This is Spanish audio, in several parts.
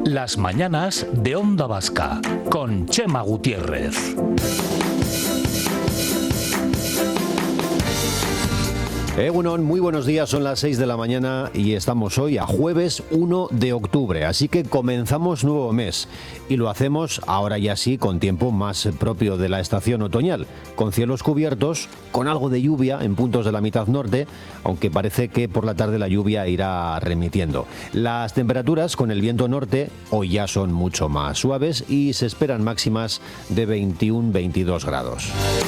Las mañanas de Onda Vasca con Chema Gutiérrez. Egunon, muy buenos días, son las 6 de la mañana y estamos hoy a jueves 1 de octubre, así que comenzamos nuevo mes y lo hacemos ahora ya sí con tiempo más propio de la estación otoñal, con cielos cubiertos, con algo de lluvia en puntos de la mitad norte, aunque parece que por la tarde la lluvia irá remitiendo. Las temperaturas con el viento norte hoy ya son mucho más suaves y se esperan máximas de 21-22 grados.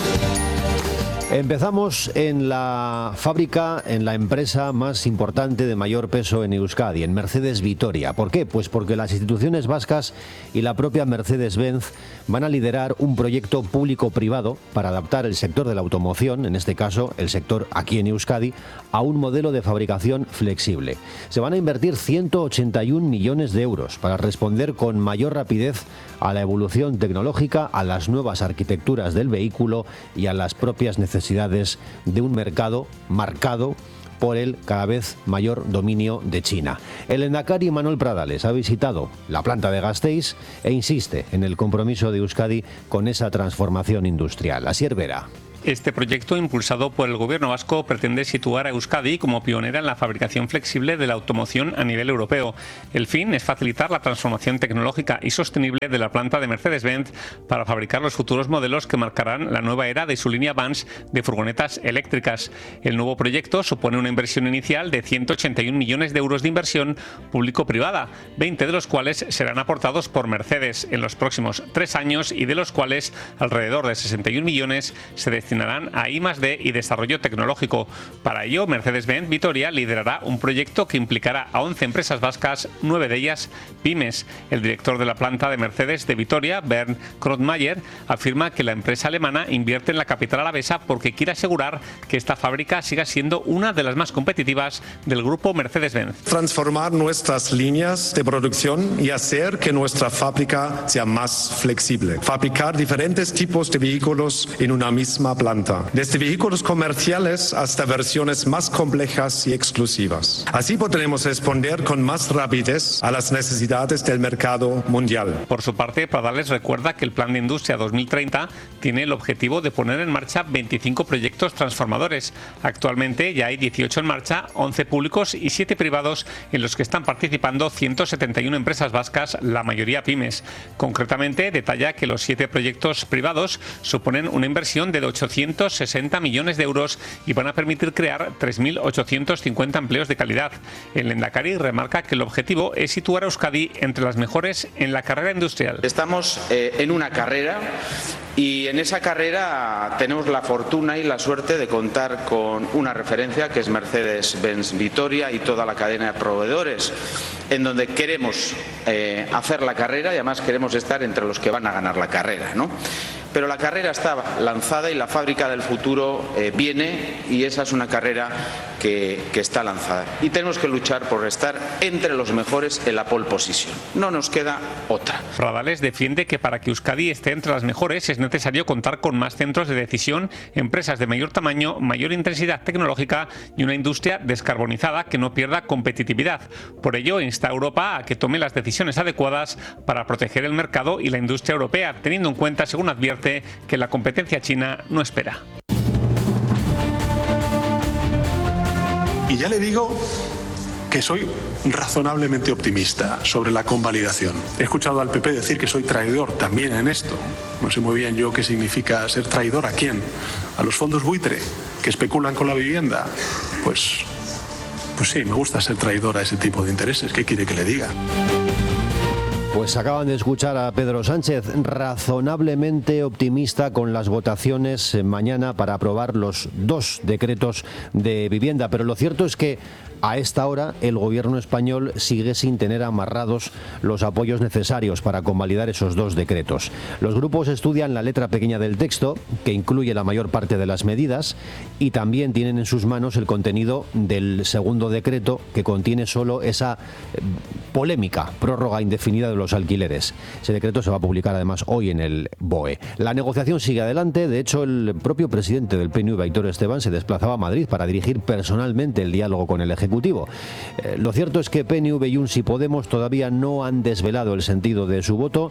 Empezamos en la fábrica, en la empresa más importante de mayor peso en Euskadi, en Mercedes Vitoria. ¿Por qué? Pues porque las instituciones vascas y la propia Mercedes-Benz van a liderar un proyecto público-privado para adaptar el sector de la automoción, en este caso el sector aquí en Euskadi, a un modelo de fabricación flexible. Se van a invertir 181 millones de euros para responder con mayor rapidez a la evolución tecnológica, a las nuevas arquitecturas del vehículo y a las propias necesidades de un mercado marcado por el cada vez mayor dominio de China. El lehendakari Manuel Pradales ha visitado la planta de Gasteiz e insiste en el compromiso de Euskadi con esa transformación industrial. Asier Vera. Este proyecto, impulsado por el gobierno vasco, pretende situar a Euskadi como pionera en la fabricación flexible de la automoción a nivel europeo. El fin es facilitar la transformación tecnológica y sostenible de la planta de Mercedes-Benz para fabricar los futuros modelos que marcarán la nueva era de su línea Vans de furgonetas eléctricas. El nuevo proyecto supone una inversión inicial de 181 millones de euros de inversión público-privada, 20 de los cuales serán aportados por Mercedes en los próximos 3 años y de los cuales alrededor de 61 millones se destinarán a I+D y desarrollo tecnológico. Para ello, Mercedes-Benz Vitoria liderará un proyecto que implicará a 11 empresas vascas, 9 de ellas pymes. El director de la planta de Mercedes de Vitoria, Bernd Krottmayer, afirma que la empresa alemana invierte en la capital alavesa porque quiere asegurar que esta fábrica siga siendo una de las más competitivas del grupo Mercedes-Benz. Transformar nuestras líneas de producción y hacer que nuestra fábrica sea más flexible. Fabricar diferentes tipos de vehículos en una misma planta, desde vehículos comerciales hasta versiones más complejas y exclusivas. Así podremos responder con más rapidez a las necesidades del mercado mundial. Por su parte, Pradales recuerda que el Plan de Industria 2030 tiene el objetivo de poner en marcha 25 proyectos transformadores. Actualmente ya hay 18 en marcha, 11 públicos y 7 privados, en los que están participando 171 empresas vascas, la mayoría pymes. Concretamente, detalla que los 7 proyectos privados suponen una inversión de 860 millones de euros y van a permitir crear 3.850 empleos de calidad. El lehendakari remarca que el objetivo es situar a Euskadi entre las mejores en la carrera industrial. Estamos en una carrera y en esa carrera tenemos la fortuna y la suerte de contar con una referencia que es Mercedes-Benz Vitoria y toda la cadena de proveedores, en donde queremos hacer la carrera y además queremos estar entre los que van a ganar la carrera, ¿no? Pero la carrera está lanzada y la fábrica del futuro viene, y esa es una carrera que está lanzada. Y tenemos que luchar por estar entre los mejores en la pole position. No nos queda otra. Pradales defiende que para que Euskadi esté entre las mejores es necesario contar con más centros de decisión, empresas de mayor tamaño, mayor intensidad tecnológica y una industria descarbonizada que no pierda competitividad. Por ello, insta a Europa a que tome las decisiones adecuadas para proteger el mercado y la industria europea, teniendo en cuenta, según advierte, que la competencia china no espera. Y ya le digo que soy razonablemente optimista sobre la convalidación. He escuchado al PP decir que soy traidor también en esto. No sé muy bien yo qué significa ser traidor. ¿A quién? ¿A los fondos buitre que especulan con la vivienda? Pues sí, me gusta ser traidor a ese tipo de intereses. ¿Qué quiere que le diga? Pues acaban de escuchar a Pedro Sánchez, razonablemente optimista con las votaciones mañana para aprobar los 2 decretos de vivienda. Pero lo cierto es que a esta hora el gobierno español sigue sin tener amarrados los apoyos necesarios para convalidar esos 2 decretos. Los grupos estudian la letra pequeña del texto, que incluye la mayor parte de las medidas, y también tienen en sus manos el contenido del segundo decreto, que contiene solo esa polémica prórroga indefinida de los alquileres. Ese decreto se va a publicar además hoy en el BOE. La negociación sigue adelante. De hecho, el propio presidente del PNV, Aitor Esteban, se desplazaba a Madrid para dirigir personalmente el diálogo con el Ejecutivo Ejecutivo. Lo cierto es que PNV, Junts y Podemos todavía no han desvelado el sentido de su voto.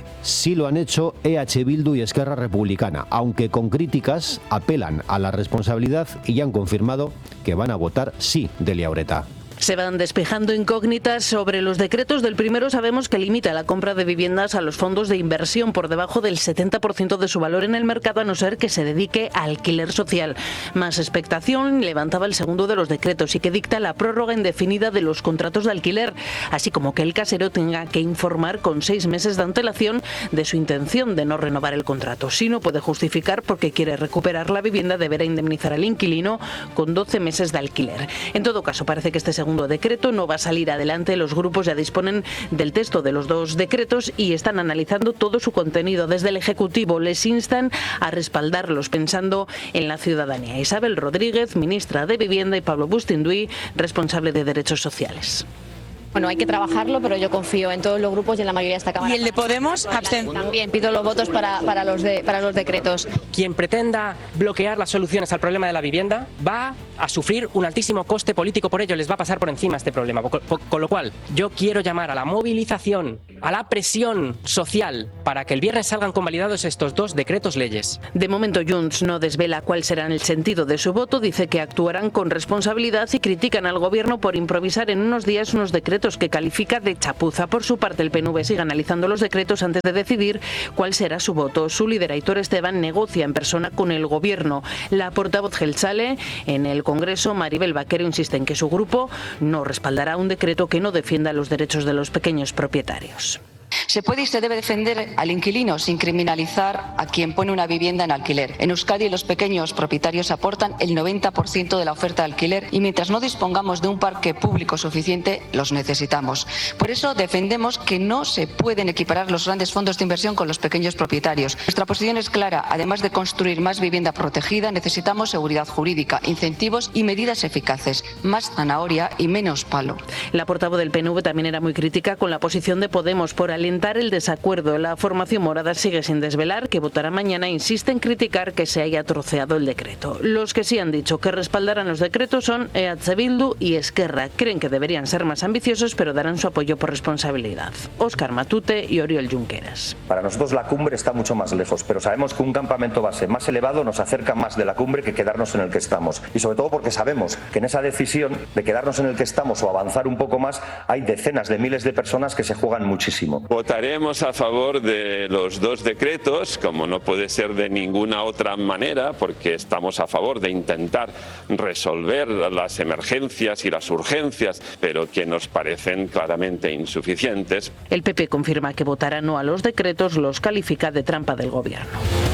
Sí lo han hecho EH Bildu y Esquerra Republicana, aunque con críticas apelan a la responsabilidad y ya han confirmado que van a votar sí, Delia Oreta. Se van despejando incógnitas sobre los decretos. Del primero sabemos que limita la compra de viviendas a los fondos de inversión por debajo del 70% de su valor en el mercado, a no ser que se dedique a alquiler social. Más expectación levantaba el segundo de los decretos y que dicta la prórroga indefinida de los contratos de alquiler, así como que el casero tenga que informar con 6 meses de antelación de su intención de no renovar el contrato. Si no puede justificar porque quiere recuperar la vivienda, deberá indemnizar al inquilino con 12 meses de alquiler. En todo caso, parece que este segundo decreto no va a salir adelante. Los grupos ya disponen del texto de los dos decretos y están analizando todo su contenido. Desde el Ejecutivo les instan a respaldarlos pensando en la ciudadanía. Isabel Rodríguez, ministra de Vivienda, y Pablo Bustinduy, responsable de Derechos Sociales. Bueno, hay que trabajarlo, pero yo confío en todos los grupos y en la mayoría de esta Cámara. ¿Y el de Podemos? También pido los votos para los decretos. Quien pretenda bloquear las soluciones al problema de la vivienda va a sufrir un altísimo coste político por ello, les va a pasar por encima este problema. Con lo cual, yo quiero llamar a la movilización, a la presión social, para que el viernes salgan convalidados estos dos decretos leyes. De momento, Junts no desvela cuál será el sentido de su voto. Dice que actuarán con responsabilidad y critican al Gobierno por improvisar en unos días unos decretos que califica de chapuza. Por su parte, el PNV sigue analizando los decretos antes de decidir cuál será su voto. Su líder, Aitor Esteban, negocia en persona con el Gobierno. La portavoz Jeltzale en el Congreso, Maribel Vaquero, insiste en que su grupo no respaldará un decreto que no defienda los derechos de los pequeños propietarios. Se puede y se debe defender al inquilino sin criminalizar a quien pone una vivienda en alquiler. En Euskadi, los pequeños propietarios aportan el 90% de la oferta de alquiler y mientras no dispongamos de un parque público suficiente, los necesitamos. Por eso defendemos que no se pueden equiparar los grandes fondos de inversión con los pequeños propietarios. Nuestra posición es clara. Además de construir más vivienda protegida, necesitamos seguridad jurídica, incentivos y medidas eficaces. Más zanahoria y menos palo. La portavoz del PNV también era muy crítica con la posición de Podemos por alentar el desacuerdo. La formación morada sigue sin desvelar que votará mañana e insiste en criticar que se haya troceado el decreto. Los que sí han dicho que respaldarán los decretos son EH Bildu y Esquerra. Creen que deberían ser más ambiciosos, pero darán su apoyo por responsabilidad. Óscar Matute y Oriol Junqueras. Para nosotros la cumbre está mucho más lejos, pero sabemos que un campamento base más elevado nos acerca más de la cumbre que quedarnos en el que estamos. Y sobre todo porque sabemos que en esa decisión de quedarnos en el que estamos o avanzar un poco más, hay decenas de miles de personas que se juegan muchísimo. Votaremos a favor de los dos decretos, como no puede ser de ninguna otra manera, porque estamos a favor de intentar resolver las emergencias y las urgencias, pero que nos parecen claramente insuficientes. El PP confirma que votará no a los decretos, los califica de trampa del Gobierno.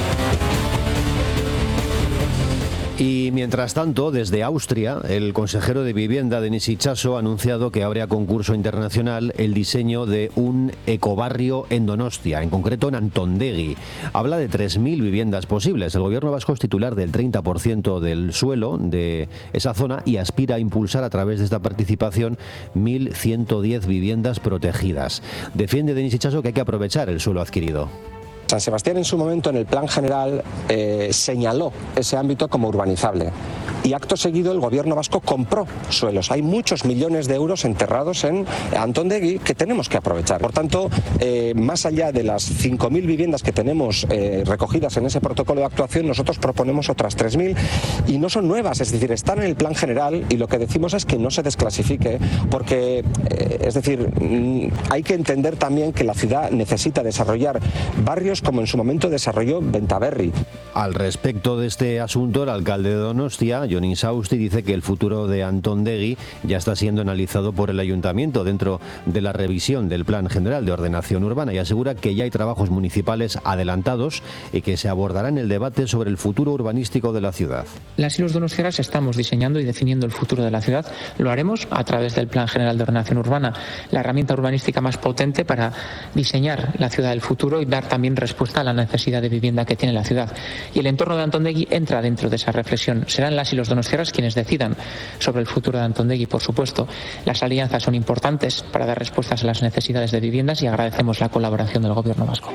Y mientras tanto, desde Austria, el consejero de Vivienda, Denis Itxaso, ha anunciado que abre a concurso internacional el diseño de un ecobarrio en Donostia, en concreto en Antondegui. Habla de 3.000 viviendas posibles. El gobierno vasco es titular del 30% del suelo de esa zona y aspira a impulsar a través de esta participación 1.110 viviendas protegidas. Defiende Denis Itxaso que hay que aprovechar el suelo adquirido. San Sebastián en su momento en el plan general señaló ese ámbito como urbanizable y acto seguido el gobierno vasco compró suelos. Hay muchos millones de euros enterrados en Antondegui que tenemos que aprovechar. Por tanto, más allá de las 5.000 viviendas que tenemos recogidas en ese protocolo de actuación, nosotros proponemos otras 3.000 y no son nuevas, es decir, están en el plan general y lo que decimos es que no se desclasifique porque, es decir, hay que entender también que la ciudad necesita desarrollar barrios como en su momento desarrolló Bentaberri. Al respecto de este asunto, el alcalde de Donostia, Jon Insausti, dice que el futuro de Antondegui ya está siendo analizado por el ayuntamiento dentro de la revisión del Plan General de Ordenación Urbana y asegura que ya hay trabajos municipales adelantados y que se abordará en el debate sobre el futuro urbanístico de la ciudad. Las y los donostiarras estamos diseñando y definiendo el futuro de la ciudad. Lo haremos a través del Plan General de Ordenación Urbana, la herramienta urbanística más potente para diseñar la ciudad del futuro y dar también respuesta a la necesidad de vivienda que tiene la ciudad. Y el entorno de Antondegui entra dentro de esa reflexión. Serán las y los donostiarras quienes decidan sobre el futuro de Antondegui, por supuesto. Las alianzas son importantes para dar respuestas a las necesidades de viviendas y agradecemos la colaboración del Gobierno vasco.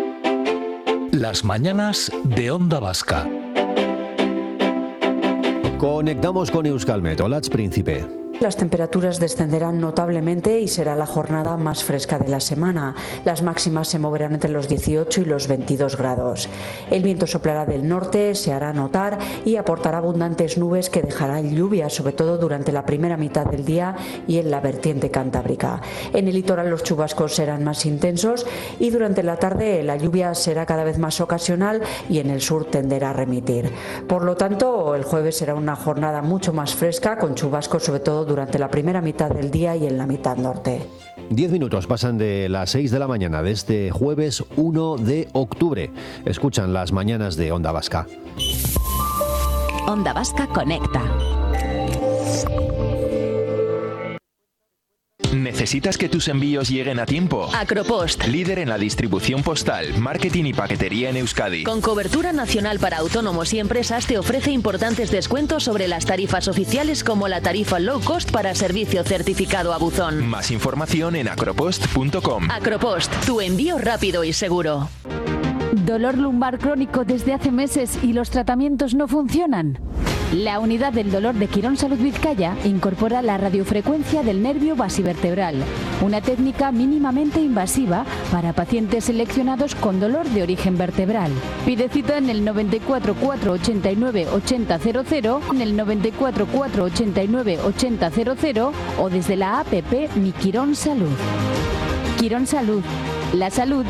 Las mañanas de Onda Vasca. Conectamos con Euskalmet. Olatz Príncipe. Las temperaturas descenderán notablemente y será la jornada más fresca de la semana. Las máximas se moverán entre los 18 y los 22 grados. El viento soplará del norte, se hará notar y aportará abundantes nubes que dejarán lluvias, sobre todo durante la primera mitad del día y en la vertiente cantábrica. En el litoral los chubascos serán más intensos y durante la tarde la lluvia será cada vez más ocasional y en el sur tenderá a remitir. Por lo tanto, el jueves será una jornada mucho más fresca, con chubascos sobre todo durante la primera mitad del día y en la mitad norte. 10 minutos pasan de las 6 de la mañana de este jueves 1 de octubre. Escuchan las mañanas de Onda Vasca. Onda Vasca Conecta. ¿Necesitas que tus envíos lleguen a tiempo? Acropost, líder en la distribución postal, marketing y paquetería en Euskadi. Con cobertura nacional para autónomos y empresas, te ofrece importantes descuentos sobre las tarifas oficiales, como la tarifa low cost para servicio certificado a buzón. Más información en acropost.com. Acropost, tu envío rápido y seguro. ¿Dolor lumbar crónico desde hace meses y los tratamientos no funcionan? La unidad del dolor de Quirón Salud Vizcaya incorpora la radiofrecuencia del nervio basivertebral, una técnica mínimamente invasiva para pacientes seleccionados con dolor de origen vertebral. Pide cita en el 94 489 8000, en el 94 489 8000 o desde la app Mi Quirón Salud. Quirón Salud. La salud